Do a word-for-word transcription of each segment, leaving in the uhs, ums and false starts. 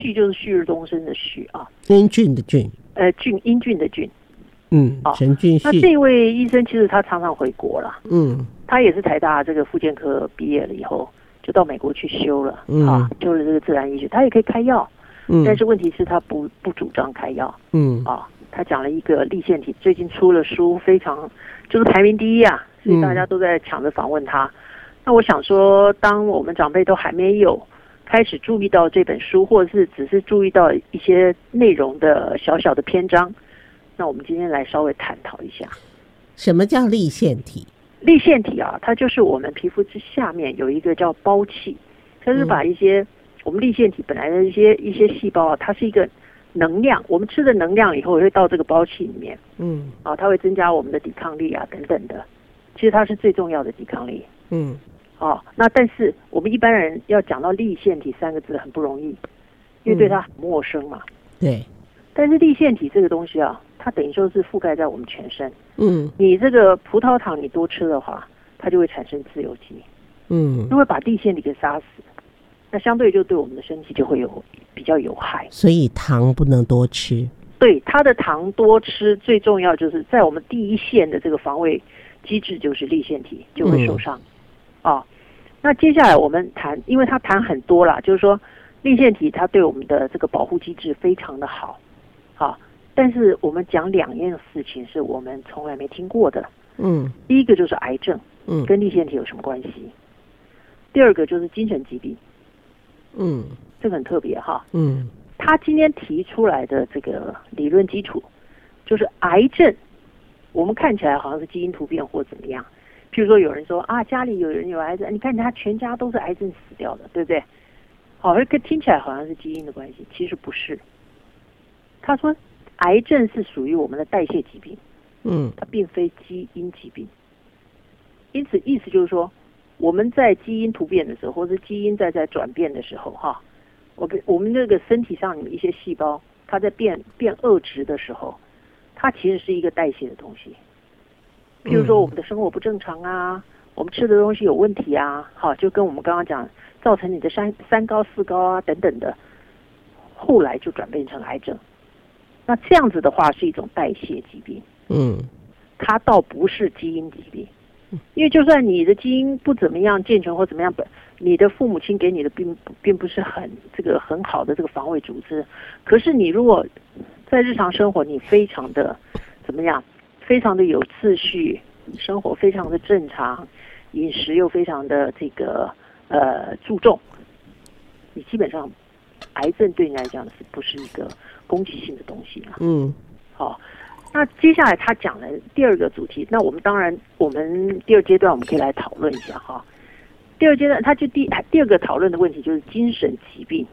旭就是旭日东升的旭啊， 英俊的俊， 呃，俊英俊的俊。 嗯，陈俊旭。 那这位医生其实他常常回国了， 嗯， 他也是台大这个复健科毕业了以后，就到美国去修了，嗯、啊，修了这个自然医学，他也可以开药，嗯，但是问题是他不不主张开药，嗯，啊，他讲了一个立腺体，最近出了书，非常就是排名第一啊，所以大家都在抢着访问他。嗯、那我想说，当我们长辈都还没有开始注意到这本书，或者是只是注意到一些内容的小小的篇章。那我们今天来稍微探讨一下， 什么叫立腺体？ 立腺体啊，它就是我们皮肤之下面有一个叫胞器，它是把一些、嗯、我们立腺体本来的一些一些细胞啊，它是一个能量，我们吃的能量以后会到这个胞器里面，嗯，啊，它会增加我们的抵抗力啊等等的，其实它是最重要的抵抗力，嗯，哦、啊，那但是我们一般人要讲到立腺体三个字很不容易，因为对它很陌生嘛， 嗯、对， 但是立腺体这个东西啊。它等于说是覆盖在我们全身。 嗯， 你这个葡萄糖你多吃的话，它就会产生自由基。嗯，就会把立腺体给杀死。那相对就对我们的身体就会有比较有害。 所以糖不能多吃。 对，它的糖多吃最重要就是在我们第一线的这个防卫机制就是立腺体就会受伤。嗯、哦，那接下来我们谈，因为它谈很多啦，就是说立腺体它对我们的这个保护机制非常的好。好。但是我们讲两件事情是我们从来没听过的，嗯，第一个就是癌症，嗯，跟立腺体有什么关系？第二个就是精神疾病，嗯，这个很特别哈，嗯，他今天提出来的这个理论基础就是癌症，我们看起来好像是基因突变或怎么样，譬如说有人说啊家里有人有癌症，你看他全家都是癌症死掉的，对不对？好，这个听起来好像是基因的关系，其实不是，他说。癌症是属于我们的代谢疾病，嗯，它并非基因疾病。因此，意思就是说，我们在基因突变的时候，或者基因在在转变的时候，哈，我们我们这个身体上有一些细胞，它在变变恶质的时候，它其实是一个代谢的东西。譬如说，我们的生活不正常啊，嗯、我们吃的东西有问题啊，好，就跟我们刚刚讲，造成你的三三高、四高啊等等的，后来就转变成癌症。那这样子的话是一种代谢疾病，嗯，它倒不是基因疾病，因为就算你的基因不怎么样健全或怎么样，你的父母亲给你的并并不是很这个很好的这个防卫组织，可是你如果在日常生活你非常的怎么样，非常的有秩序，生活非常的正常，饮食又非常的这个呃注重，你基本上癌症对你来讲是不是一个攻击性的东西啊？嗯，好，那接下来他讲了第二个主题，那我们当然我们第二阶段我们可以来讨论一下哈。第二阶段他就第第二个讨论的问题就是精神疾病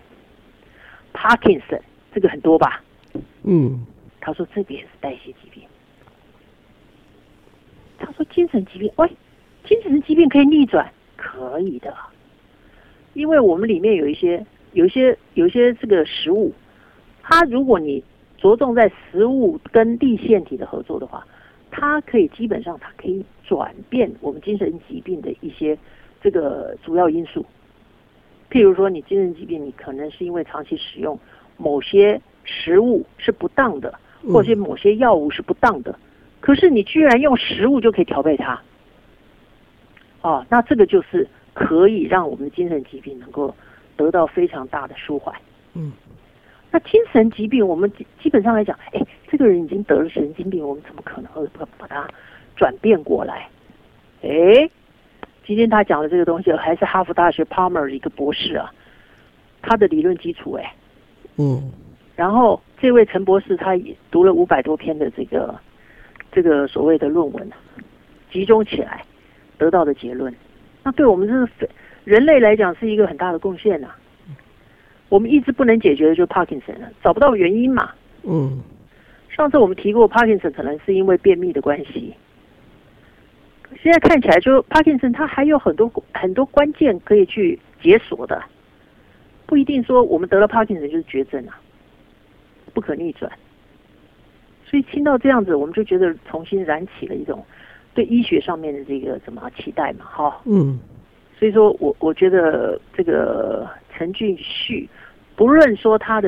，Parkinson 这个很多吧？嗯，他说这个也是代谢疾病。他说精神疾病，喂，精神疾病可以逆转，可以的，因为我们里面有一些有一些有一些这个食物。它如果你着重在食物跟立腺体的合作的话，它可以基本上它可以转变我们精神疾病的一些这个主要因素。譬如说你精神疾病，你可能是因为长期使用某些食物是不当的，或者某些药物是不当的，可是你居然用食物就可以调配它，哦，那这个就是可以让我们的精神疾病能够得到非常大的舒缓。嗯。那精神疾病，我们基本上来讲，哎，这个人已经得了神经病，我们怎么可能会把它转变过来？哎，今天他讲的这个东西还是哈佛大学 Palmer 的一个博士啊，他的理论基础，哎，嗯，然后这位陈博士他也读了五百多篇的这个这个所谓的论文，集中起来得到的结论，那对我们这个人类来讲是一个很大的贡献啊。我们一直不能解决的就是 Parkinson， 找不到原因嘛。嗯，上次我们提过 Parkinson 可能是因为便秘的关系，现在看起来就 Parkinson 它还有很多很多关键可以去解锁的，不一定说我们得了 Parkinson 就是绝症啊，不可逆转。所以听到这样子，我们就觉得重新燃起了一种对医学上面的这个怎么期待嘛，哈。嗯。所以说我我觉得这个陈俊旭不论说它的